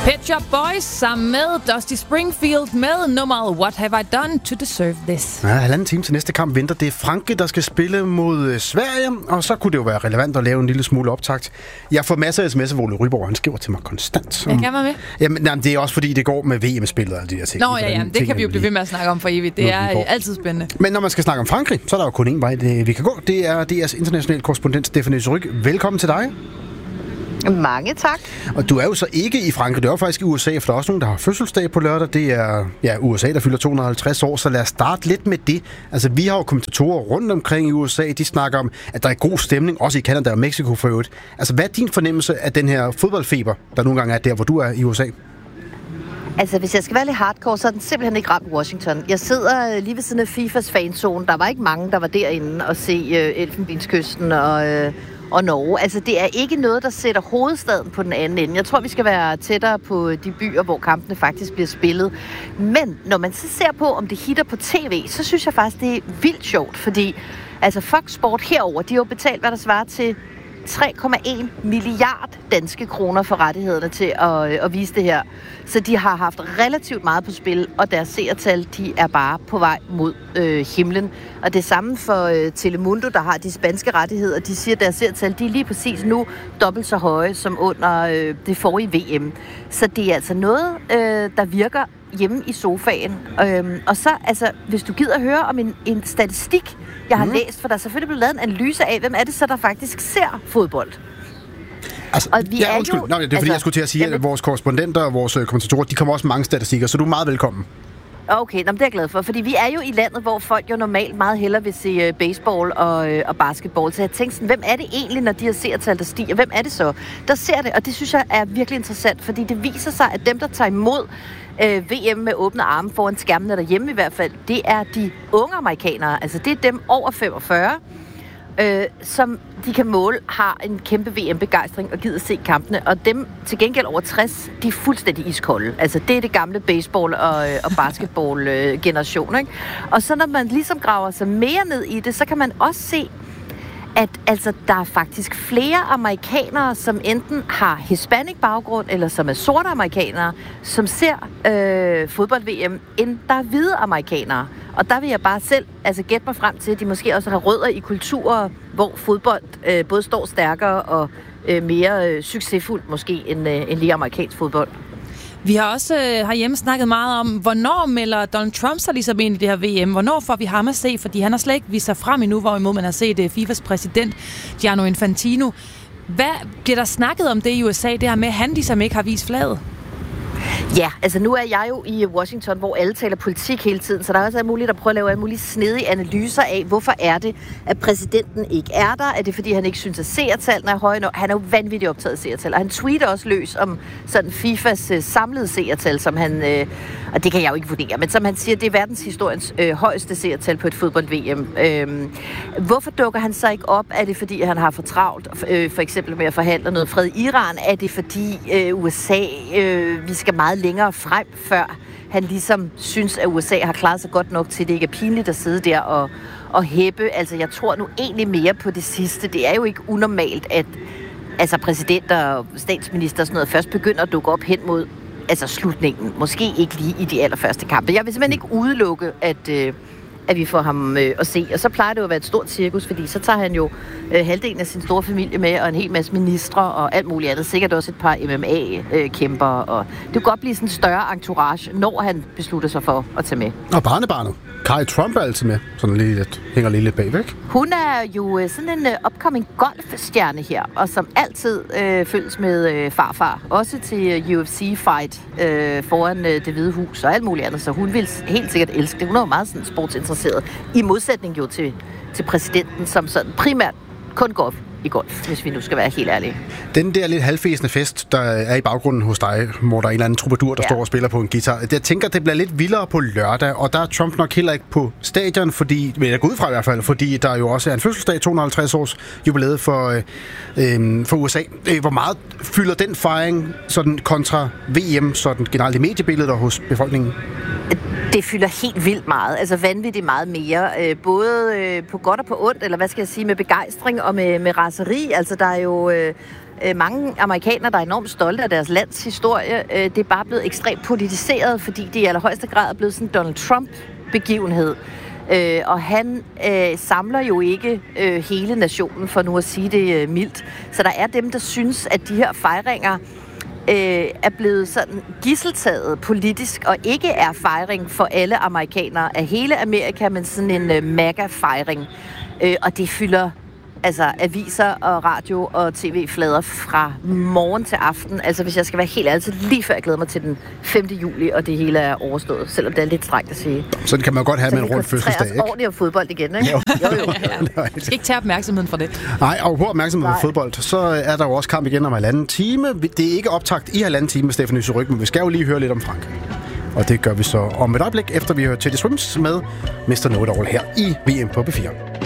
Pet Shop Boys sammen med Dusty Springfield med nummeret What Have I Done to Deserve This. Ja, halvanden time til næste kamp venter. Det er Frankrig, der skal spille mod Sverige, og så kunne det jo være relevant at lave en lille smule optakt. Jeg får masser af sms'er, hvor Ole Ryborg, han skriver til mig konstant. Jeg kan være med. Jamen, det er også fordi, det går med VM-spillet og alle de der ting. Nå ja, det kan vi jo blive ved med at snakke om for evigt. Det er altid spændende. Men når man skal snakke om Frankrig, så er der jo kun én vej, vi kan gå. Det er DR's internationale korrespondent Stephanie Surrugue. Velkommen til dig. Mange tak. Og du er jo så ikke i Frankrig, du er jo faktisk i USA, for der er også nogen, der har fødselsdag på lørdag. Det er USA, der fylder 250 år, så lad os starte lidt med det. Altså, vi har jo kommentatorer rundt omkring i USA, de snakker om, at der er god stemning, også i Canada og Mexico for øvrigt. Altså, hvad er din fornemmelse af den her fodboldfeber, der nogle gange er der, hvor du er i USA? Altså, hvis jeg skal være lidt hardcore, så er den simpelthen ikke ramt Washington. Jeg sidder lige ved siden af FIFAs fanzone. Der var ikke mange, der var derinde og se Elfenbenskysten og Norge. Altså, det er ikke noget, der sætter hovedstaden på den anden ende. Jeg tror, vi skal være tættere på de byer, hvor kampene faktisk bliver spillet. Men når man så ser på, om det hitter på tv, så synes jeg faktisk, det er vildt sjovt, fordi altså Fox Sport herover, de har jo betalt, hvad der svarer til 3,1 milliard danske kroner for rettighederne til at vise det her. Så de har haft relativt meget på spil, og deres seertal, de er bare på vej mod himlen. Og det samme for Telemundo, der har de spanske rettigheder. De siger, at deres seertal, de er lige præcis nu dobbelt så høje som under det forrige VM. Så det er altså noget, der virker hjemme i sofaen. Og så, altså, hvis du gider høre om en statistik, jeg har læst, for der er selvfølgelig blevet lavet en analyse af, hvem er det så, der faktisk ser fodbold. Altså, og vi er undskyld. Jo, det er fordi, jeg skulle til at sige, at vores korrespondenter og vores kommentatorer, de kommer også mange statistikker, så du er meget velkommen. Okay, det er jeg glad for, fordi vi er jo i landet, hvor folk jo normalt meget hellere vil se baseball og basketball. Så jeg tænkte sådan, hvem er det egentlig, når de har seertal, der stiger? Hvem er det så, der ser det? Og det synes jeg er virkelig interessant, fordi det viser sig, at dem, der tager imod VM med åbne arme foran skærmene derhjemme i hvert fald, det er de unge amerikanere. Altså det er dem over 45, som de kan måle, har en kæmpe VM-begejstring og gider se kampene. Og dem til gengæld over 60, de er fuldstændig iskolde. Altså det er det gamle baseball- og basketball-generation, ikke? Og så når man ligesom graver sig mere ned i det, så kan man også se, at altså, der er faktisk flere amerikanere, som enten har hispanic baggrund, eller som er sorte amerikanere, som ser fodbold-VM, end der er hvide amerikanere. Og der vil jeg bare selv gætte mig frem til, at de måske også har rødder i kulturer, hvor fodbold både står stærkere og mere succesfuldt måske end lige amerikansk fodbold. Vi har også herhjemme snakket meget om, hvornår melder Donald Trump sig ligesom ind i det her VM? Hvornår får vi ham at se? Fordi han har slet ikke vist sig frem endnu, hvorimod man har set FIFAs præsident, Gianni Infantino. Hvad bliver der snakket om det i USA, det her med, at han ligesom ikke har vist flaget? Ja, altså nu er jeg jo i Washington, hvor alle taler politik hele tiden, så der er også muligt at prøve at lave alle mulige snedige analyser af, hvorfor er det, at præsidenten ikke er der? Er det, fordi han ikke synes, at seertallene er høje nok? Han er jo vanvittigt optaget af seertal, og han tweeter også løs om sådan FIFAs samlede seertal, som han, og det kan jeg jo ikke vurdere, men som han siger, det er verdenshistoriens højeste seertal på et fodbold-VM. Hvorfor dukker han så ikke op? Er det, fordi han har for travlt, for eksempel med at forhandle noget fred i Iran? Er det, fordi USA, vi skal meget længere frem, før han ligesom synes, at USA har klaret sig godt nok til, det ikke er pinligt at sidde der og hæppe. Altså, jeg tror nu egentlig mere på det sidste. Det er jo ikke unormalt, at præsidenter og statsminister og sådan noget først begynder at dukke op hen mod slutningen. Måske ikke lige i de allerførste kampe. Jeg vil simpelthen ikke udelukke, at vi får ham at se. Og så plejer det jo at være et stort cirkus, fordi så tager han jo halvdelen af sin store familie med, og en hel masse ministre og alt muligt andet. Sikkert også et par MMA-kæmper. Og det kan godt blive sådan en større entourage, når han beslutter sig for at tage med. Og barnebarnet. Kai Trump er altid med. Sådan hænger lige lidt bagvæk. Hun er jo sådan en upcoming golfstjerne her, og som altid følges med farfar. Også til UFC-fight foran Det Hvide Hus og alt muligt andet. Så hun vil helt sikkert elske det. Hun er jo meget sådan sportsinteresseret. I modsætning jo til præsidenten, som sådan primært kun går i golf, hvis vi nu skal være helt ærlige. Den der lidt halvfæsende fest, der er i baggrunden hos dig, hvor der er en eller anden troubadour, der står og spiller på en guitar. Jeg tænker, det bliver lidt vildere på lørdag, og der er Trump nok heller ikke på stadion, fordi, vil jeg gå ud fra i hvert fald, fordi der jo også er en fødselsdag, 250 års jubilæet for USA. Hvor meget fylder den fejring sådan kontra VM, sådan generelt i mediebilledet og hos befolkningen? Det fylder helt vildt meget, altså vanvittigt meget mere, både på godt og på ondt, eller hvad skal jeg sige, med begejstring og med raseri. Altså der er jo mange amerikanere, der er enormt stolte af deres lands historie. Det er bare blevet ekstremt politiseret, fordi det i allerhøjeste grad er blevet sådan en Donald Trump-begivenhed. Og han samler jo ikke hele nationen, for nu at sige det mildt. Så der er dem, der synes, at de her fejringer er blevet sådan gisseltaget politisk, og ikke er fejring for alle amerikanere af hele Amerika, men sådan en mega-fejring. Og det fylder altså aviser og radio og tv-flader fra morgen til aften. Altså hvis jeg skal være helt ærlig, så lige før jeg glæder mig til den 5. juli, og det hele er overstået, selvom det er lidt strengt at sige. Så det kan man godt have med en rund fødselsdag, ikke? Så vi ordentligt om fodbold igen, ikke? Jo. Ja. Du skal ikke tage opmærksomheden fra det. Nej, og på opmærksomheden på fodbold, så er der jo også kamp igen om 1,5 time. Det er ikke optakt i 1,5 time, Stephanie Surrugue, men vi skal jo lige høre lidt om Frankrig. Og det gør vi så om et øjeblik, efter vi hører Teddy Swims med Mr. Know-It-All her i VM på B4.